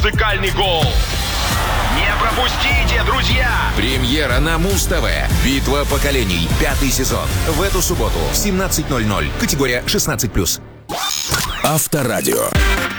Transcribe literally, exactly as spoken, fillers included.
Музыкальный гол. Не пропустите, друзья! Премьера на Муз-ТВ. Битва поколений. Пятый сезон. В эту субботу в семнадцать ноль ноль. Категория шестнадцать плюс. Авторадио.